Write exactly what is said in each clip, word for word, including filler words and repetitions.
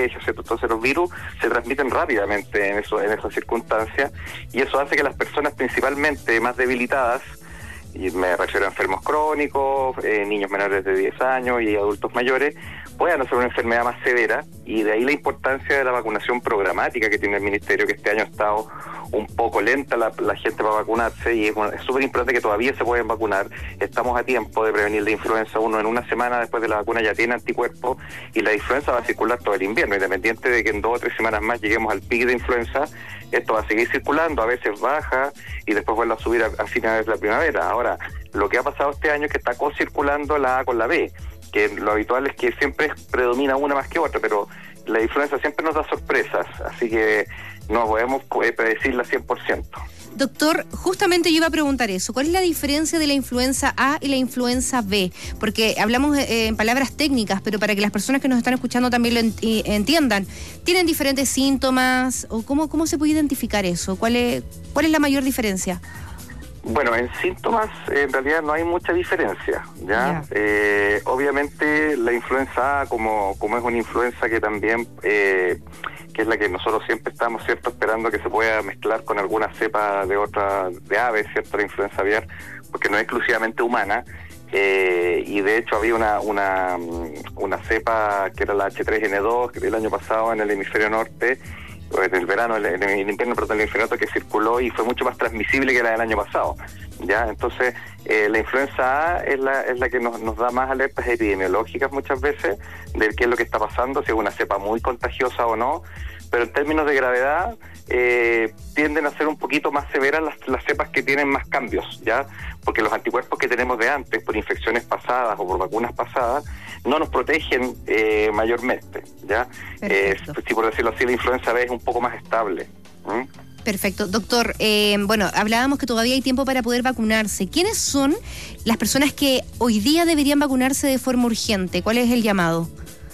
colegios, ¿cierto? Entonces los virus se transmiten rápidamente en eso, en esas circunstancias, y eso hace que las personas principalmente más debilitadas, y me refiero a enfermos crónicos, eh, niños menores de diez años y adultos mayores, puedan hacer una enfermedad más severa, y de ahí la importancia de la vacunación programática que tiene el Ministerio, que este año ha estado un poco lenta la, la gente para vacunarse, y es súper importante que todavía se pueden vacunar. Estamos a tiempo de prevenir la influenza. Uno en una semana después de la vacuna ya tiene anticuerpos, y la influenza va a circular todo el invierno, independiente de que en dos o tres semanas más lleguemos al pico de influenza. Esto va a seguir circulando, a veces baja y después vuelve a subir a, a finales de la primavera. Ahora, lo que ha pasado este año es que está co-circulando la A con la B, que lo habitual es que siempre predomina una más que otra, pero la influenza siempre nos da sorpresas, así que no podemos predecirla cien por ciento. Doctor, justamente yo iba a preguntar eso. ¿Cuál es la diferencia de la influenza A y la influenza B? Porque hablamos eh, en palabras técnicas, pero para que las personas que nos están escuchando también lo ent- entiendan. ¿Tienen diferentes síntomas? ¿O cómo, cómo se puede identificar eso? ¿Cuál es, cuál es la mayor diferencia? Bueno, en síntomas en realidad no hay mucha diferencia, ¿ya? Yeah. Eh, obviamente la influenza A, como, como es una influenza que también... Eh, que es la que nosotros siempre estamos, ¿cierto?, esperando que se pueda mezclar con alguna cepa de otra, de aves, ¿cierto?, la influenza aviar, porque no es exclusivamente humana, eh, y de hecho había una, una, una cepa que era la H tres N dos, que el año pasado en el hemisferio norte, en el verano, en el invierno, perdón, en el hemisferio norte, que circuló y fue mucho más transmisible que la del año pasado, ¿ya? Entonces, eh, la influenza A es la, es la que nos, nos da más alertas epidemiológicas muchas veces de qué es lo que está pasando, si es una cepa muy contagiosa o no, pero en términos de gravedad eh, tienden a ser un poquito más severas las, las cepas que tienen más cambios, ¿ya? Porque los anticuerpos que tenemos de antes, por infecciones pasadas o por vacunas pasadas, no nos protegen eh, mayormente, ¿ya? Eh, si por decirlo así, la influenza B es un poco más estable. ¿Mm? Perfecto. Doctor, eh, bueno, hablábamos que todavía hay tiempo para poder vacunarse. ¿Quiénes son las personas que hoy día deberían vacunarse de forma urgente? ¿Cuál es el llamado?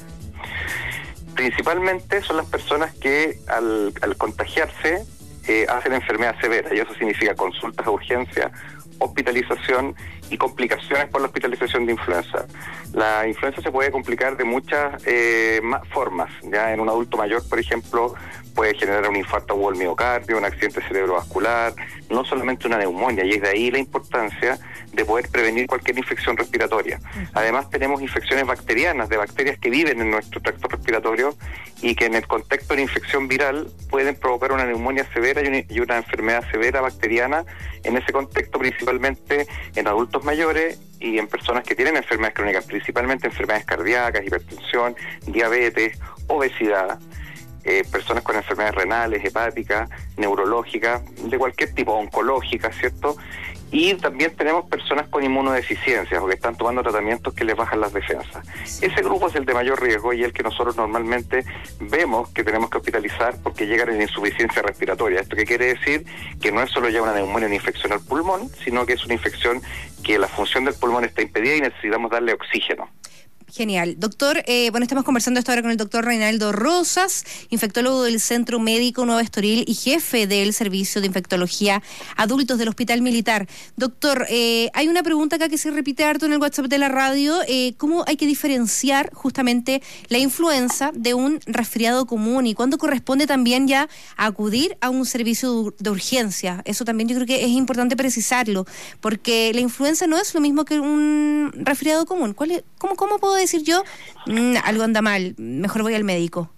Principalmente son las personas que al, al contagiarse eh, hacen enfermedad severa, y eso significa consultas a urgencia, hospitalización y complicaciones por la hospitalización de influenza. La influenza se puede complicar de muchas eh, más formas, ya en un adulto mayor, por ejemplo, puede generar un infarto agudo del miocardio, un accidente cerebrovascular, no solamente una neumonía, y es de ahí la importancia de poder prevenir cualquier infección respiratoria. Además tenemos infecciones bacterianas, de bacterias que viven en nuestro tracto respiratorio y que en el contexto de infección viral pueden provocar una neumonía severa y una, y una enfermedad severa bacteriana en ese contexto, principalmente en adultos mayores y en personas que tienen enfermedades crónicas, principalmente enfermedades cardíacas, hipertensión, diabetes, obesidad, eh, personas con enfermedades renales, hepáticas, neurológicas, de cualquier tipo, oncológicas, ¿cierto? Y también tenemos personas con inmunodeficiencias, porque están tomando tratamientos que les bajan las defensas. Ese grupo es el de mayor riesgo y el que nosotros normalmente vemos que tenemos que hospitalizar porque llegan en insuficiencia respiratoria. ¿Esto qué quiere decir? Que no es solo ya una neumonía, una infección al pulmón, sino que es una infección que la función del pulmón está impedida y necesitamos darle oxígeno. Genial. Doctor, eh, bueno, estamos conversando esta hora con el doctor Reinaldo Rosas, infectólogo del Centro Médico Nueva Estoril y jefe del Servicio de Infectología Adultos del Hospital Militar. Doctor, eh, hay una pregunta acá que se repite harto en el WhatsApp de la radio. Eh, ¿Cómo hay que diferenciar justamente la influenza de un resfriado común? ¿Y cuándo corresponde también ya acudir a un servicio de urgencia? Eso también yo creo que es importante precisarlo, porque la influenza no es lo mismo que un resfriado común. ¿Cuál es, cómo, ¿Cómo puedo decir yo, mm, algo anda mal, mejor voy al médico?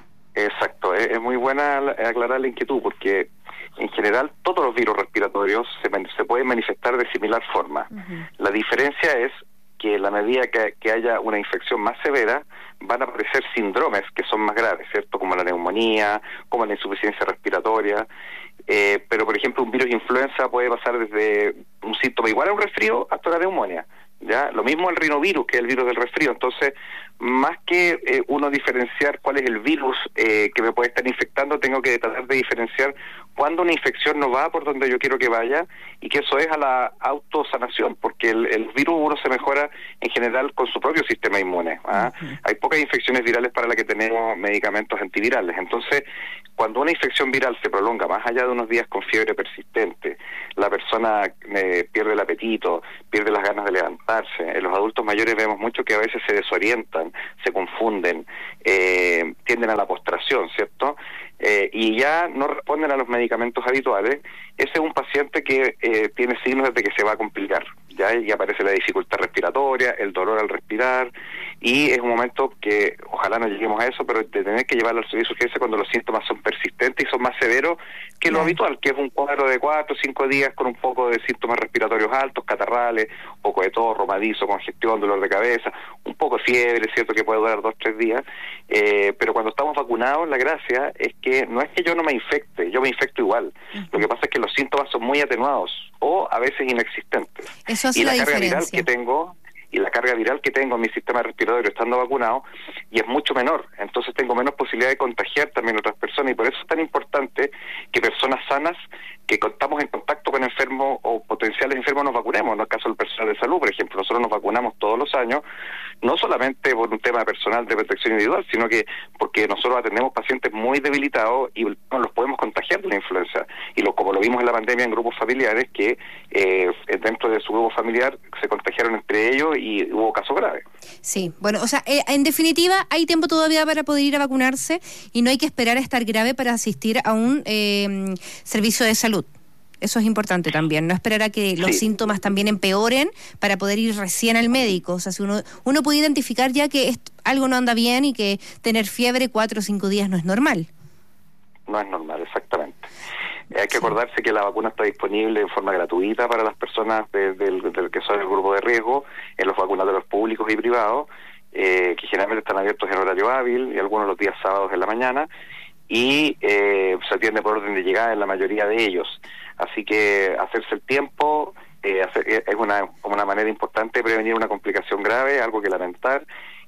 Exacto, es, es muy buena aclarar la inquietud, porque en general todos los virus respiratorios se, se pueden manifestar de similar forma. Uh-huh. La diferencia es que en la medida que, que haya una infección más severa, van a aparecer síndromes que son más graves, ¿cierto? Como la neumonía, como la insuficiencia respiratoria. Eh, pero, por ejemplo, un virus de influenza puede pasar desde un síntoma igual a un resfrío hasta la neumonía. ¿Ya? Lo mismo el rinovirus, que es el virus del resfrío. Entonces, más que eh, uno diferenciar cuál es el virus eh, que me puede estar infectando, tengo que tratar de diferenciar cuando una infección no va por donde yo quiero que vaya, y que eso es a la autosanación, porque el, el virus uno se mejora en general con su propio sistema inmune. ¿ah? Uh-huh. Hay pocas infecciones virales para las que tenemos medicamentos antivirales. Entonces, cuando una infección viral se prolonga más allá de unos días con fiebre persistente, la persona eh, pierde el apetito, pierde las ganas de levantarse. En los adultos mayores vemos mucho que a veces se desorientan, se confunden, eh, tienden a la postración, ¿cierto? Eh, y ya no responden a los medicamentos habituales. Ese es un paciente que eh, tiene signos de que se va a complicar, ya y aparece la dificultad respiratoria, el dolor al respirar, y es un momento que ojalá no lleguemos a eso, pero de tener que llevarlo al servicio de urgencia cuando los síntomas son persistentes y son más severos que lo habitual, que es un cuadro de cuatro o cinco días con un poco de síntomas respiratorios altos, catarrales, un poco de tos, romadizo, congestión, dolor de cabeza, un poco de fiebre, cierto que puede durar dos o tres días, eh, pero cuando estamos vacunados, la gracia es que no es que yo no me infecte, yo me infecto igual. Uh-huh. Lo que pasa es que los síntomas son muy atenuados o a veces inexistentes. Eso hace y la, la carga diferencia. viral que tengo y la carga viral que tengo en mi sistema respiratorio estando vacunado y es mucho menor, entonces tengo menos posibilidad de contagiar también a otras personas, y por eso es tan importante que personas sanas que estamos en contacto con enfermos o potenciales enfermos nos vacunemos. En el caso del personal de salud, por ejemplo, nosotros nos vacunamos todos los años, no solamente por un tema personal de protección individual, sino que porque nosotros atendemos pacientes muy debilitados y no los podemos contagiar de la influenza, y lo, como lo vimos en la pandemia en grupos familiares que eh, dentro de su grupo familiar se contagiaron entre ellos y hubo casos graves. Sí, bueno, o sea, eh, en definitiva hay tiempo todavía para poder ir a vacunarse y no hay que esperar a estar grave para asistir a un eh, servicio de salud. Eso es importante también, no esperar a que los sí. síntomas también empeoren para poder ir recién al médico. O sea, si uno uno puede identificar ya que esto, algo no anda bien y que tener fiebre cuatro o cinco días no es normal. No es normal, exactamente. Eh, hay que sí. acordarse que la vacuna está disponible en forma gratuita para las personas de, de, de, de que son el grupo de riesgo en los vacunatorios públicos y privados, eh, que generalmente están abiertos en horario hábil y algunos los días sábados en la mañana, y eh, se atiende por orden de llegada en la mayoría de ellos. Así que hacerse el tiempo eh, hacer, es una, una manera importante de prevenir una complicación grave, algo que lamentar,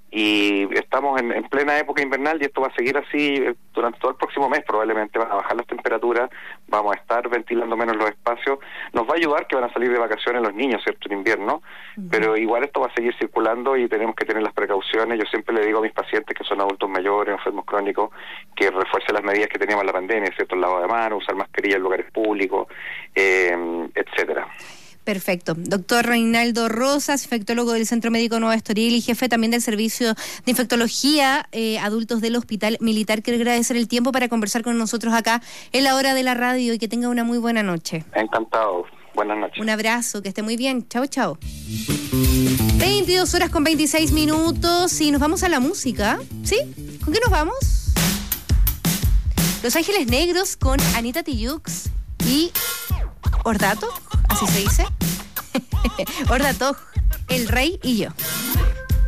y estamos en, en plena época invernal y esto va a seguir así durante todo el próximo mes. Probablemente van a bajar las temperaturas, vamos a estar ventilando menos los espacios, nos va a ayudar que van a salir de vacaciones los niños, ¿cierto?, en invierno, uh-huh. pero igual esto va a seguir circulando y tenemos que tener las precauciones. Yo siempre le digo a mis pacientes que son adultos mayores, enfermos crónicos, que refuercen las medidas que teníamos en la pandemia, ¿cierto?, el lavado de manos, usar mascarilla en lugares públicos, eh, etcétera. Perfecto. Doctor Reinaldo Rosas, infectólogo del Centro Médico Nueva Estoril y jefe también del Servicio de Infectología eh, Adultos del Hospital Militar. Quiero agradecer el tiempo para conversar con nosotros acá en la hora de la radio y que tenga una muy buena noche. Encantado. Buenas noches. Un abrazo, que esté muy bien. Chao, chao. veintidós horas con veintiséis minutos y nos vamos a la música. ¿Sí? ¿Con qué nos vamos? Los Ángeles Negros con Anita Tijoux y Ordato, así se dice. Ordato, El Rey y Yo.